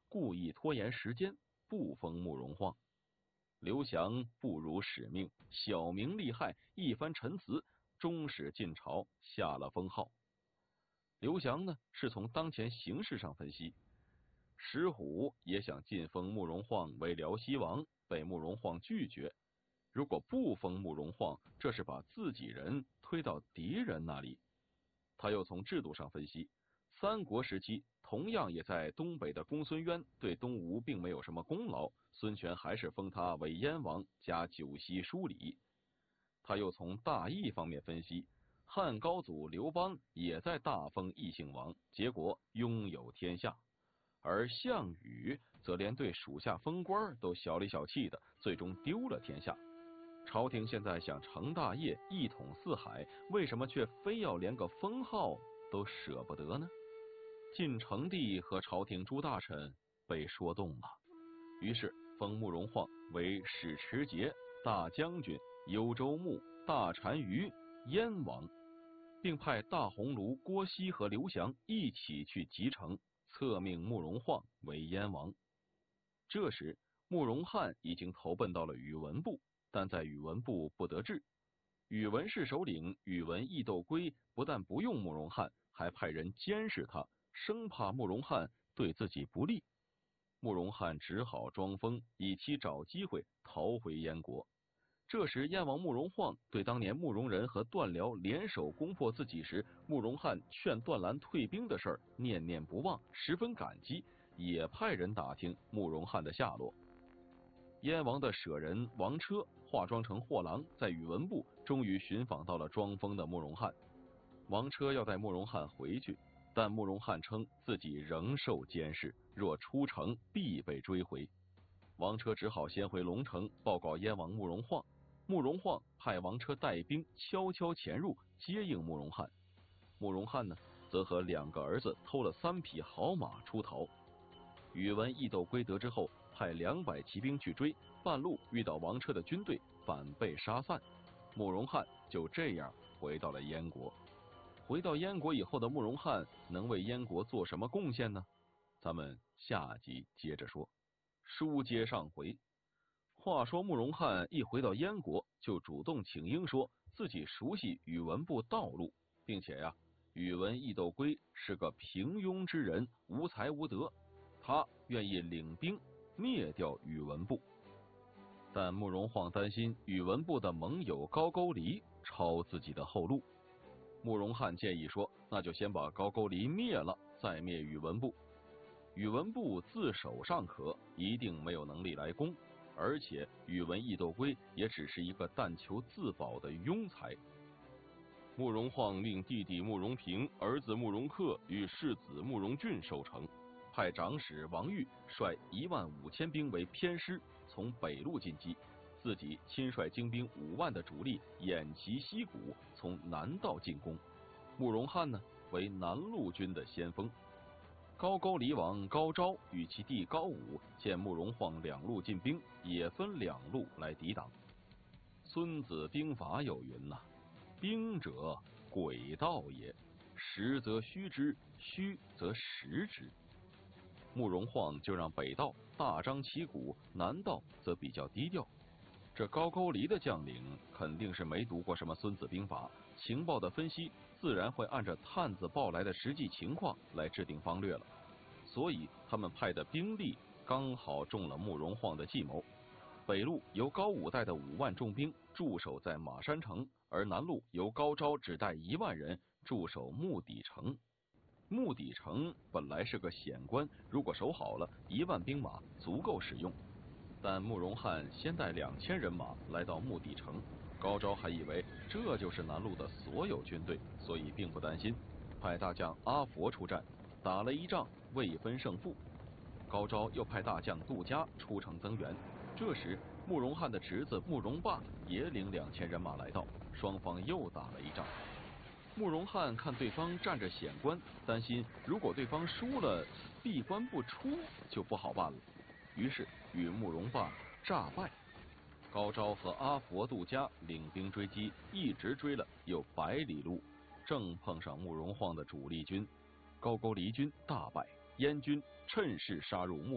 故意拖延时间，不封慕容晃。刘翔不辱使命，小明利害，一番陈词，终使晋朝下了封号。刘翔呢，是从当前形势上分析，石虎也想晋封慕容晃为辽西王，被慕容晃拒绝。如果不封慕容晃，这是把自己人推到敌人那里。他又从制度上分析，三国时期同样也在东北的公孙渊对东吴并没有什么功劳，孙权还是封他为燕王，加九锡书礼。他又从大义方面分析，汉高祖刘邦也在大封异姓王，结果拥有天下。而项羽则连对属下封官都小里小气的，最终丢了天下。朝廷现在想成大业，一统四海，为什么却非要连个封号都舍不得呢？晋成帝和朝廷诸大臣被说动了，于是封慕容晃为使持节、大将军、幽州牧、大单于、燕王，并派大鸿胪郭熙和刘翔一起去集城，册命慕容晃为燕王。这时慕容翰已经投奔到了宇文部，但在宇文部不得志。宇文氏首领宇文义斗归不但不用慕容翰，还派人监视他，生怕慕容翰对自己不利。慕容翰只好装疯，以期找机会逃回燕国。这时燕王慕容晃对当年慕容仁和段辽联手攻破自己时，慕容翰劝段兰退兵的事儿念念不忘，十分感激，也派人打听慕容翰的下落。燕王的舍人王车化妆成货郎，在宇文部终于寻访到了装疯的慕容翰。王车要带慕容翰回去，但慕容翰称自己仍受监视，若出城必被追回。王车只好先回龙城报告燕王慕容晃。慕容晃派王车带兵悄悄潜入接应慕容翰。慕容翰呢，则和2个儿子偷了3匹好马出逃。宇文义斗归得知后，派200骑兵去追，半路遇到王车的军队，反被杀散。慕容翰就这样回到了燕国。回到燕国以后的慕容翰能为燕国做什么贡献呢？咱们下集接着说。书接上回，话说慕容翰一回到燕国，就主动请缨说自己熟悉宇文部道路，并且宇文义斗归是个平庸之人，无才无德，他愿意领兵灭掉宇文部。但慕容晃担心宇文部的盟友高句丽抄自己的后路。慕容翰建议说，那就先把高句丽灭了，再灭宇文部。宇文部自守尚可，一定没有能力来攻，而且宇文义斗归也只是一个但求自保的庸才。慕容晃令弟弟慕容平、儿子慕容恪与世子慕容俊守城，派长史王玉率15000兵为偏师，从北路进击，自己亲率精兵5万的主力偃旗息鼓，从南道进攻。慕容翰呢，为南路军的先锋。高句丽王高昭与其弟高武见慕容晃2路进兵，也分2路来抵挡。孙子兵法有云呐，兵者，诡道也，实则虚之，虚则实之。慕容晃就让北道大张旗鼓，南道则比较低调。这高句丽的将领肯定是没读过什么孙子兵法，情报的分析自然会按照探子报来的实际情况来制定方略了。所以他们派的兵力刚好中了慕容晃的计谋。北路由高武带的5万重兵驻守在马山城，而南路由高昭只带1万人驻守木底城。木底城本来是个险关，如果守好了，1万兵马足够使用。但慕容翰先带2000人马来到木底城，高昭还以为这就是南路的所有军队，所以并不担心，派大将阿佛出战，打了一仗未分胜负。高昭又派大将杜嘉出城增援。这时慕容翰的侄子慕容霸也领2000人马来到，双方又打了一仗。慕容翰看对方占着险关，担心如果对方输了，闭关不出就不好办了，于是与慕容霸诈败。高昭和阿佛、杜嘉领兵追击，一直追了有100里路，正碰上慕容晃的主力军，高句丽军大败，燕军趁势杀入木